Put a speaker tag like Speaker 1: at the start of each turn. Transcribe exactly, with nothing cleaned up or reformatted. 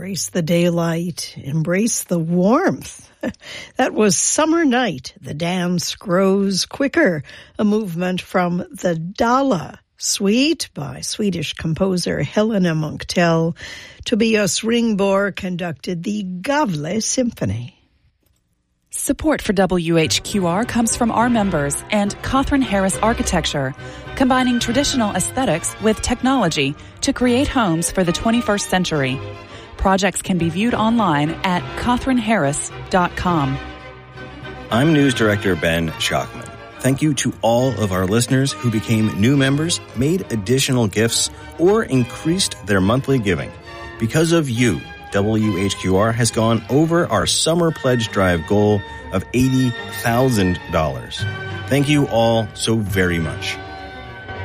Speaker 1: Embrace the daylight, embrace the warmth. That was Summer Night. The dance grows quicker, a movement from the Dala Suite by Swedish composer Helena Munktell. Tobias Ringbor conducted the Gavle Symphony.
Speaker 2: Support for W H Q R comes from our members and Catherine Harris Architecture, combining traditional aesthetics with technology to create homes for the twenty-first century. Projects can be viewed online at catherine harris dot com.
Speaker 3: I'm News Director Ben Schachman. Thank you to all of our listeners who became new members, made additional gifts, or increased their monthly giving. Because of you, W H Q R has gone over our summer pledge drive goal of eighty thousand dollars. Thank you all so very much.